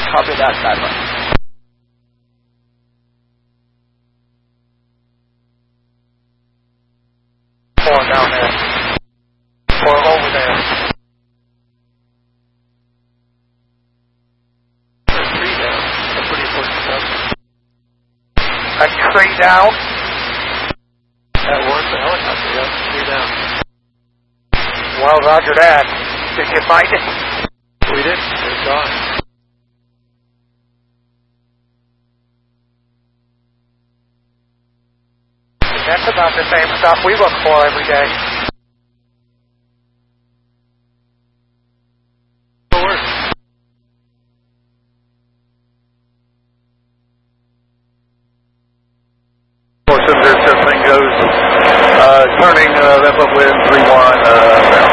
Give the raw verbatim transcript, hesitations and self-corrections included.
Copy that, Skyline. Four down there. Four over there. There's three there. That's pretty important stuff. That's three down. That works. The helicopter, yeah. Three down. Well, roger that. Did you find it? We did. It's gone. That's about the same stuff we look for every day. Of course, if this thing goes uh, turning uh, ramp up wind three one. Uh,